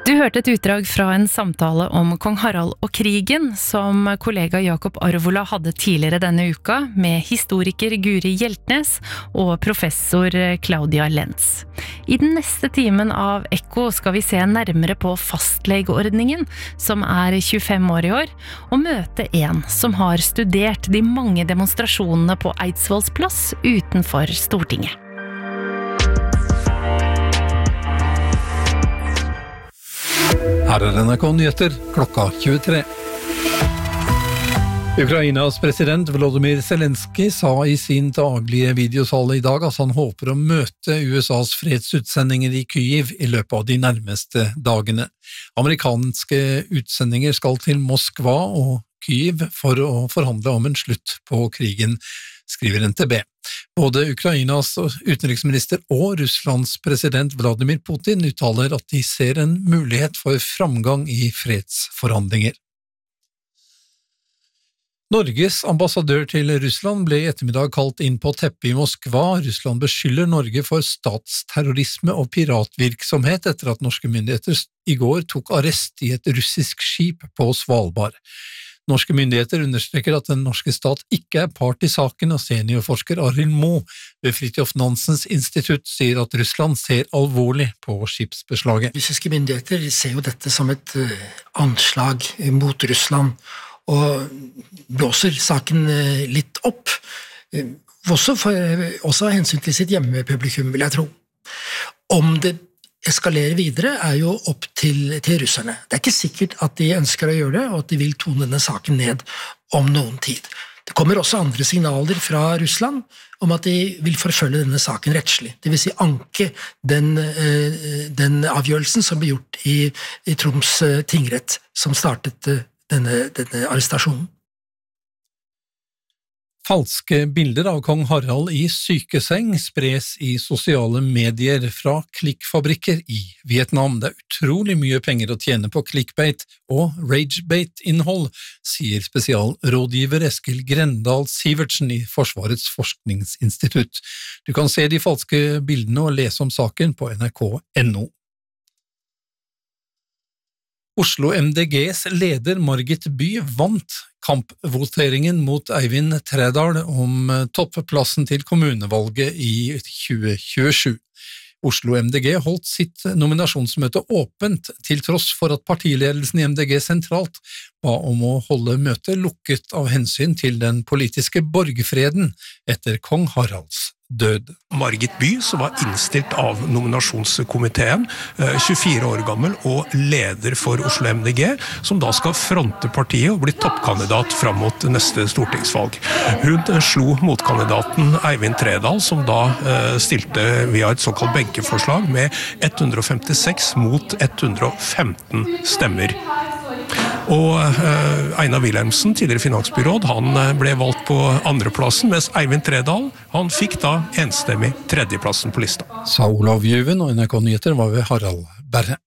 Du hørte et utdrag fra en samtale om kong Harald og krigen som kollega Jakob Arvola hadde tidligere denne uka med historiker Guri Hjeltnes og professor Claudia Lenz. I den neste timen av Ekko skal vi se nærmere på fastlegeordningen, som 25 år i år, og møte en som har studert de mange demonstrasjonene på Eidsvolls plass utenfor Stortinget. Her NRK Nyheter, klokka 23. Ukrainas president Volodymyr Zelensky sa i sin daglige videotale i dag at han håper å møte USAs fredsutsendinger i Kyiv i løpet av de nærmeste dagene. Amerikanske utsendinger skal til Moskva og Kyiv for å forhandle om en slutt på krigen, skriver NTB. Både Ukrainas utenriksminister og Russlands president Vladimir Putin uttaler at de ser en mulighet for framgang i fredsforhandlinger. Norges ambassadør til Russland ble i ettermiddag kalt inn på teppet i Moskva. Russland beskylder Norge for statsterrorisme og piratvirksomhet etter at norske myndigheter i går tok arrest i et russisk skip på Svalbard. Norske myndigheter understreker at den norske stat ikke part i saken, og seniorforsker Arild Moe ved Fridtjof Nansens institutt sier at Russland ser alvorlig på skipsbeslaget. Russiske myndigheter ser jo dette som et anslag mot Russland, og blåser saken litt opp, også av hensyn til sitt hjemmepublikum, vil jeg tro. Om det eskalerer videre jo opp til russerne. Det ikke sikkert at de ønsker å gjøre det, og at de vil tone denne saken ned om noen tid. Det kommer også andre signaler fra Russland om at de vil forfølge denne saken rettslig. Det vil si anke den avgjørelsen som ble gjort i Troms tingrett, som startet denne arrestasjonen. Falske bilder av kong Harald i sykeseng spres i sosiale medier fra klikkfabrikker i Vietnam. Det utrolig mye penger å tjene på clickbait og ragebait-innhold, sier spesialrådgiver Eskil Grendal Sivertsen i Forsvarets forskningsinstitutt. Du kan se de falske bildene og lese om saken på nrk.no. Oslo MDGs leder Margit By vant kampvoteringen mot Eivind Trædal om toppplassen til kommunevalget i 2027. Oslo MDG holdt sitt nominasjonsmøte åpent til tross for at partiledelsen i MDG sentralt ba om å holde møtet lukket av hensyn til den politiske borgfreden etter kong Haralds død. Margit By, som var innstilt av nominasjonskomiteen, 24 år gammel og leder for Oslo MDG, som da skal fronte partiet og bli toppkandidat fram mot neste stortingsvalg. Hun slo motkandidaten Eivind Trædal, som da stilte via et såkalt benkeforslag med 156 mot 115 stemmer. Og Einar Wilhelmsen, tidligere finansbyråd, han ble valgt på andreplassen, mens Eivind Trædal, han fikk da enstemmig tredjeplassen på lista. Sa Olav Juven, og NRK Nyheter var ved Harald Berre.